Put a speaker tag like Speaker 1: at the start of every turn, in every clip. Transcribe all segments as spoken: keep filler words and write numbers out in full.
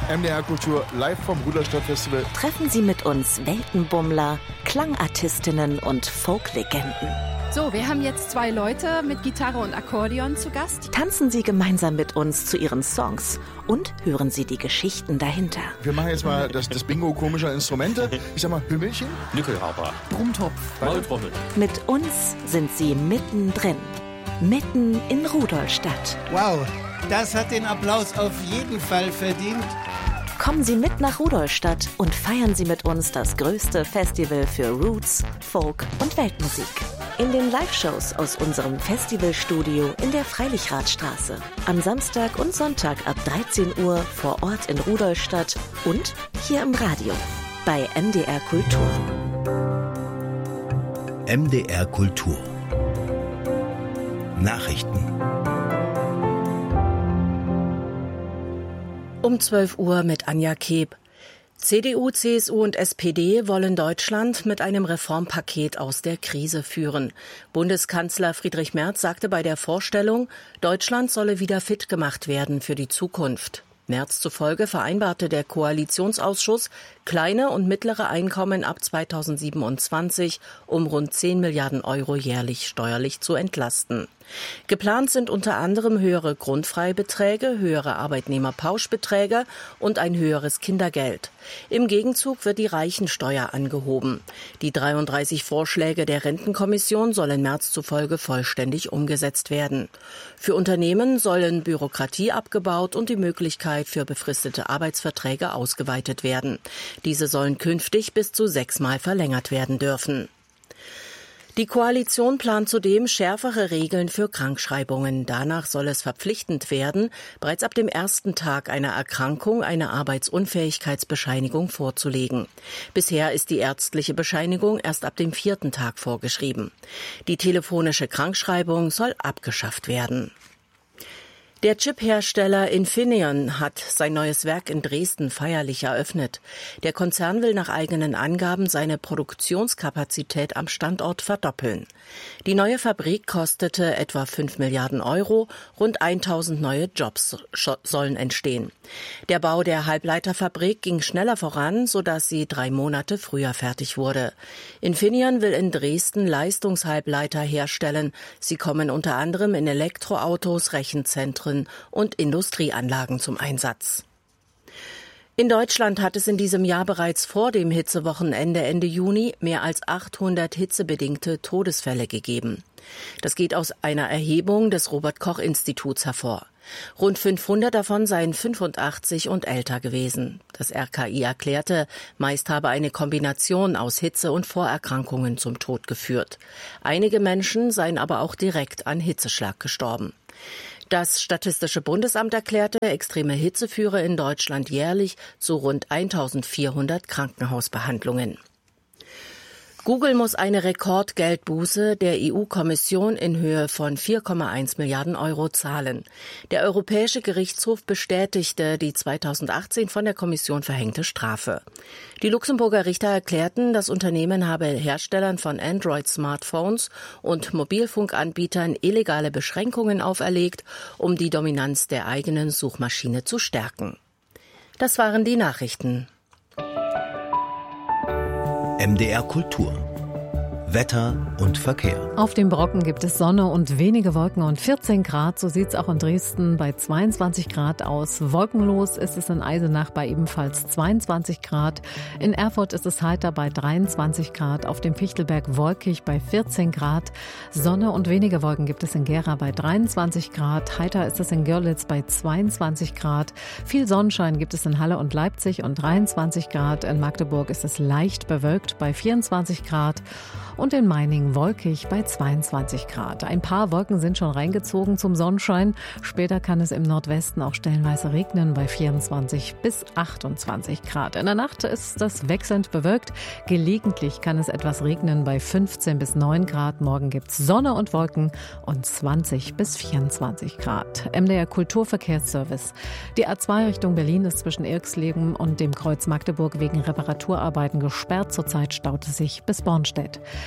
Speaker 1: M D R Kultur live vom Rudolstadt-Festival.
Speaker 2: Treffen Sie mit uns Weltenbummler, Klangartistinnen und Folklegenden.
Speaker 3: So, wir haben jetzt zwei Leute mit Gitarre und Akkordeon zu Gast.
Speaker 2: Tanzen Sie gemeinsam mit uns zu Ihren Songs und hören Sie die Geschichten dahinter.
Speaker 1: Wir machen jetzt mal das, das Bingo komischer Instrumente. Ich sag mal Hümmelchen.
Speaker 4: Nickelharper.
Speaker 3: Brummtopf.
Speaker 4: Maultrommel.
Speaker 2: Mit uns sind Sie mittendrin. Mitten in Rudolstadt.
Speaker 5: Wow, das hat den Applaus auf jeden Fall verdient.
Speaker 2: Kommen Sie mit nach Rudolstadt und feiern Sie mit uns das größte Festival für Roots, Folk und Weltmusik. In den Live-Shows aus unserem Festivalstudio in der Freilichradstraße. Am Samstag und Sonntag ab dreizehn Uhr vor Ort in Rudolstadt und hier im Radio bei M D R Kultur.
Speaker 6: M D R Kultur. Nachrichten.
Speaker 7: Um zwölf Uhr mit Anja Keb. C D U, C S U und S P D wollen Deutschland mit einem Reformpaket aus der Krise führen. Bundeskanzler Friedrich Merz sagte bei der Vorstellung, Deutschland solle wieder fit gemacht werden für die Zukunft. Merz zufolge vereinbarte der Koalitionsausschuss kleine und mittlere Einkommen ab zweitausendsiebenundzwanzig um rund zehn Milliarden Euro jährlich steuerlich zu entlasten. Geplant sind unter anderem höhere Grundfreibeträge, höhere Arbeitnehmerpauschbeträge und ein höheres Kindergeld. Im Gegenzug wird die Reichensteuer angehoben. Die dreiunddreißig Vorschläge der Rentenkommission sollen Merz zufolge vollständig umgesetzt werden. Für Unternehmen sollen Bürokratie abgebaut und die Möglichkeit für befristete Arbeitsverträge ausgeweitet werden. Diese sollen künftig bis zu sechsmal verlängert werden dürfen. Die Koalition plant zudem schärfere Regeln für Krankschreibungen. Danach soll es verpflichtend werden, bereits ab dem ersten Tag einer Erkrankung eine Arbeitsunfähigkeitsbescheinigung vorzulegen. Bisher ist die ärztliche Bescheinigung erst ab dem vierten Tag vorgeschrieben. Die telefonische Krankschreibung soll abgeschafft werden. Der Chip-Hersteller Infineon hat sein neues Werk in Dresden feierlich eröffnet. Der Konzern will nach eigenen Angaben seine Produktionskapazität am Standort verdoppeln. Die neue Fabrik kostete etwa fünf Milliarden Euro, rund tausend neue Jobs sollen entstehen. Der Bau der Halbleiterfabrik ging schneller voran, sodass sie drei Monate früher fertig wurde. Infineon will in Dresden Leistungshalbleiter herstellen. Sie kommen unter anderem in Elektroautos, Rechenzentren und Industrieanlagen zum Einsatz. In Deutschland hat es in diesem Jahr bereits vor dem Hitzewochenende Ende Juni mehr als achthundert hitzebedingte Todesfälle gegeben. Das geht aus einer Erhebung des Robert-Koch-Instituts hervor. Rund fünfhundert davon seien fünfundachtzig und älter gewesen. Das R K I erklärte, meist habe eine Kombination aus Hitze und Vorerkrankungen zum Tod geführt. Einige Menschen seien aber auch direkt an Hitzeschlag gestorben. Das Statistische Bundesamt erklärte, extreme Hitze führe in Deutschland jährlich zu rund eintausendvierhundert Krankenhausbehandlungen. Google muss eine Rekordgeldbuße der E U-Kommission in Höhe von vier Komma eins Milliarden Euro zahlen. Der Europäische Gerichtshof bestätigte die zweitausendachtzehn von der Kommission verhängte Strafe. Die Luxemburger Richter erklärten, das Unternehmen habe Herstellern von Android-Smartphones und Mobilfunkanbietern illegale Beschränkungen auferlegt, um die Dominanz der eigenen Suchmaschine zu stärken. Das waren die Nachrichten.
Speaker 6: M D R Kultur. Wetter und Verkehr.
Speaker 8: Auf dem Brocken gibt es Sonne und wenige Wolken und vierzehn Grad. So sieht es auch in Dresden bei zweiundzwanzig Grad aus. Wolkenlos ist es in Eisenach bei ebenfalls zweiundzwanzig Grad. In Erfurt ist es heiter bei dreiundzwanzig Grad. Auf dem Fichtelberg wolkig bei vierzehn Grad. Sonne und wenige Wolken gibt es in Gera bei dreiundzwanzig Grad. Heiter ist es in Görlitz bei zweiundzwanzig Grad. Viel Sonnenschein gibt es in Halle und Leipzig und dreiundzwanzig Grad. In Magdeburg ist es leicht bewölkt bei vierundzwanzig Grad. Und in Meiningen wolkig bei zweiundzwanzig Grad. Ein paar Wolken sind schon reingezogen zum Sonnenschein. Später kann es im Nordwesten auch stellenweise regnen bei vierundzwanzig bis achtundzwanzig Grad. In der Nacht ist das wechselnd bewölkt. Gelegentlich kann es etwas regnen bei fünfzehn bis neun Grad. Morgen gibt es Sonne und Wolken und zwanzig bis vierundzwanzig Grad. M D R Kulturverkehrsservice. Die A zwei Richtung Berlin ist zwischen Irxleben und dem Kreuz Magdeburg wegen Reparaturarbeiten gesperrt. Zurzeit staut es sich bis Bornstedt.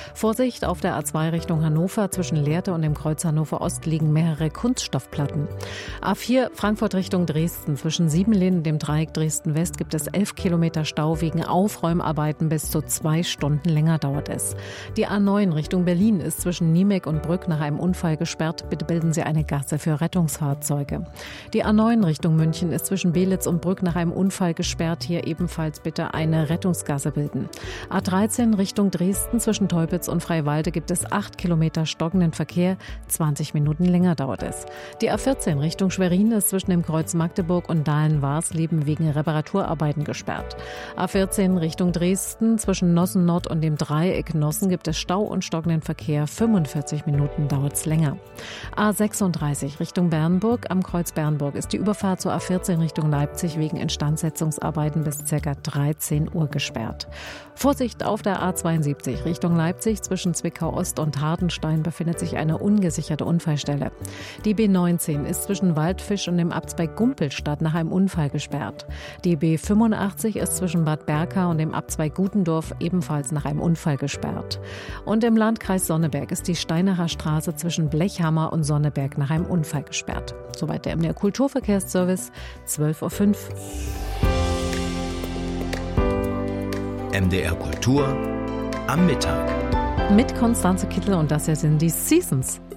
Speaker 8: Vorsicht, auf der A zwei Richtung Hannover. Zwischen Lehrte und dem Kreuz Hannover Ost liegen mehrere Kunststoffplatten. A vier Frankfurt Richtung Dresden. Zwischen Siebenlehn und dem Dreieck Dresden West gibt es elf Kilometer Stau. Wegen Aufräumarbeiten bis zu zwei Stunden länger dauert es. Die A neun Richtung Berlin ist zwischen Niemek und Brück nach einem Unfall gesperrt. Bitte bilden Sie eine Gasse für Rettungsfahrzeuge. Die A neun Richtung München ist zwischen Belitz und Brück nach einem Unfall gesperrt. Hier ebenfalls bitte eine Rettungsgasse bilden. A dreizehn Richtung Dresden zwischen Teupitz und Freiwalde gibt es acht Kilometer stockenden Verkehr. zwanzig Minuten länger dauert es. Die A vierzehn Richtung Schwerin ist zwischen dem Kreuz Magdeburg und Dahlen-Warsleben wegen Reparaturarbeiten gesperrt. A vierzehn Richtung Dresden zwischen Nossen Nord und dem Dreieck Nossen gibt es Stau und stockenden Verkehr. fünfundvierzig Minuten dauert es länger. A sechsunddreißig Richtung Bernburg. Am Kreuz Bernburg ist die Überfahrt zur A vierzehn Richtung Leipzig wegen Instandsetzungsarbeiten bis ca. dreizehn Uhr gesperrt. Vorsicht, auf der A zweiundsiebzig Richtung Leipzig zwischen Zwickau Ost und Hardenstein befindet sich eine ungesicherte Unfallstelle. Die B neunzehn ist zwischen Waldfisch und dem Abzweig Gumpelstadt nach einem Unfall gesperrt. Die B fünfundachtzig ist zwischen Bad Berka und dem Abzweig Gutendorf ebenfalls nach einem Unfall gesperrt. Und im Landkreis Sonneberg ist die Steinacher Straße zwischen Blechhammer und Sonneberg nach einem Unfall gesperrt. Soweit der M D R Kulturverkehrsservice, zwölf Uhr fünf.
Speaker 6: M D R Kultur am Mittag.
Speaker 8: Mit Konstanze Kittel, und das hier sind die Seasons.